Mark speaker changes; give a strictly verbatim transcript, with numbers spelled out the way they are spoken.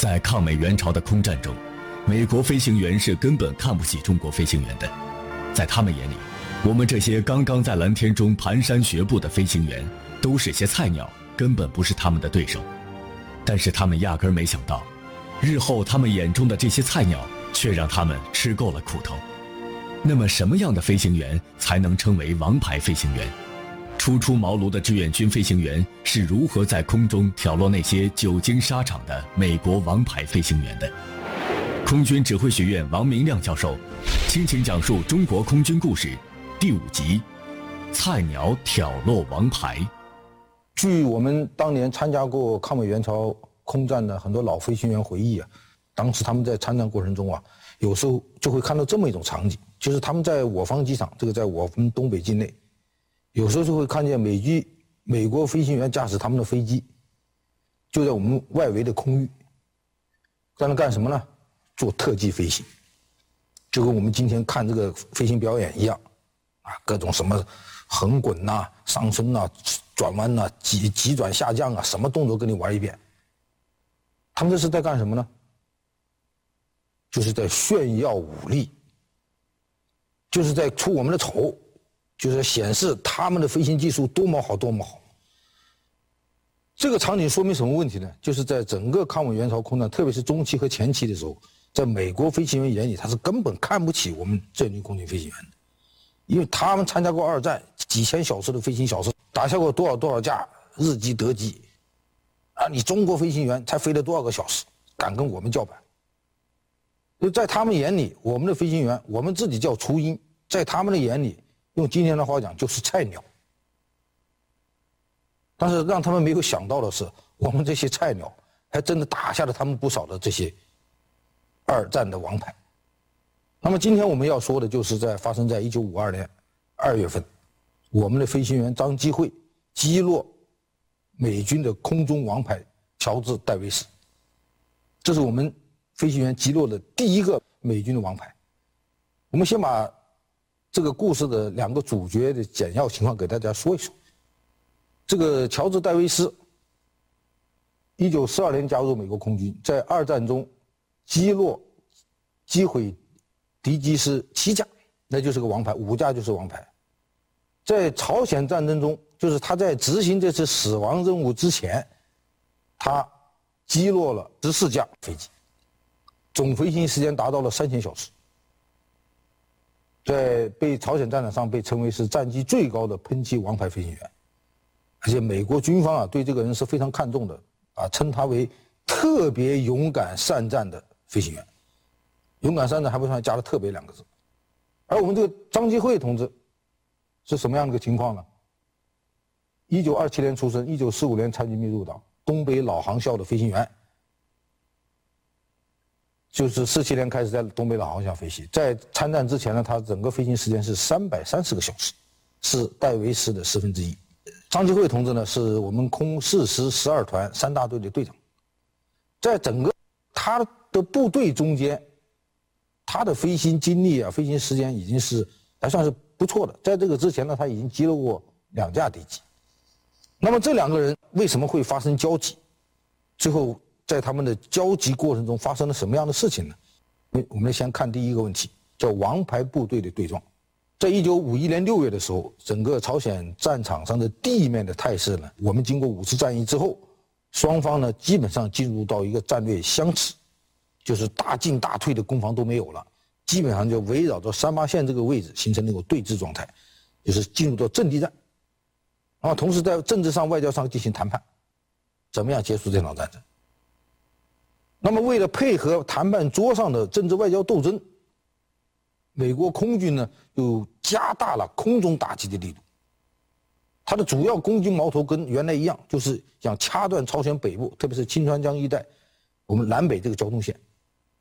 Speaker 1: 在抗美援朝的空战中，美国飞行员是根本看不起中国飞行员的。在他们眼里，我们这些刚刚在蓝天中蹒跚学步的飞行员都是些菜鸟，根本不是他们的对手。但是他们压根没想到，日后他们眼中的这些菜鸟却让他们吃够了苦头。那么什么样的飞行员才能称为王牌飞行员？初出茅庐的志愿军飞行员是如何在空中挑落那些久经沙场的美国王牌飞行员的？空军指挥学院王明亮教授倾情讲述中国空军故事第五集：菜鸟挑落王牌。
Speaker 2: 据我们当年参加过抗美援朝空战的很多老飞行员回忆啊，当时他们在参战过程中啊，有时候就会看到这么一种场景，就是他们在我方机场，这个在我们东北境内，有时候就会看见美机美国飞行员驾驶他们的飞机，就在我们外围的空域，在那干什么呢？做特技飞行，就跟我们今天看这个飞行表演一样，啊，各种什么横滚呐、上升呐、转弯呐、急急转下降啊，什么动作跟你玩一遍。他们这是在干什么呢？就是在炫耀武力，就是在出我们的丑，就是在显示他们的飞行技术多么好多么好。这个场景说明什么问题呢？就是在整个抗美援朝空战，特别是中期和前期的时候，在美国飞行员眼里，他是根本看不起我们志愿军空军飞行员的，因为他们参加过二战，几千小时的飞行小时，打下过多少多少架日机德机，啊，你中国飞行员才飞了多少个小时，敢跟我们叫板？就在他们眼里，我们的飞行员，我们自己叫雏鹰，在他们的眼里，用今天的话讲就是菜鸟。但是让他们没有想到的是，我们这些菜鸟还真的打下了他们不少的这些二战的王牌。那么今天我们要说的就是在发生在一九五二年二月份，我们的飞行员张基慧击落美军的空中王牌乔治·戴维斯，这是我们飞行员击落的第一个美军的王牌。我们先把这个故事的两个主角的简要情况给大家说一说。这个乔治·戴维斯，一九四二年加入美国空军，在二战中击落、击毁敌机师七架，那就是个王牌，五架就是王牌。在朝鲜战争中，就是他在执行这次死亡任务之前，他击落了十四架飞机，总飞行时间达到了三千小时，在被朝鲜战场上被称为是战绩最高的喷气王牌飞行员。而且美国军方啊对这个人是非常看重的，啊称他为特别勇敢善战的飞行员。勇敢善战还不算，加了特别两个字。而我们这个张基慧同志是什么样的一个情况呢？一九二七年出生，一九四五年参军并入党，东北老航校的飞行员，就是四七年开始在东北老航校飞行。在参战之前呢，他整个飞行时间是三百三十个小时，是戴维斯的十分之一。张基慧同志呢，是我们空四师十二团三大队的队长，在整个他的部队中间，他的飞行经历啊，飞行时间已经是还算是不错的。在这个之前呢，他已经击落过两架敌机。那么这两个人为什么会发生交集？最后在他们的交集过程中发生了什么样的事情呢？我们先看第一个问题，叫王牌部队的对撞。在一九五一年六月的时候，整个朝鲜战场上的地面的态势呢，我们经过五次战役之后，双方呢基本上进入到一个战略相持，就是大进大退的攻防都没有了，基本上就围绕着三八线这个位置形成那种对峙状态，就是进入到阵地战。然后同时在政治上、外交上进行谈判，怎么样结束这场战争？那么为了配合谈判桌上的政治外交斗争，美国空军呢就加大了空中打击的力度。它的主要攻击矛头跟原来一样，就是想掐断朝鲜北部，特别是清川江一带，我们南北这个交通线，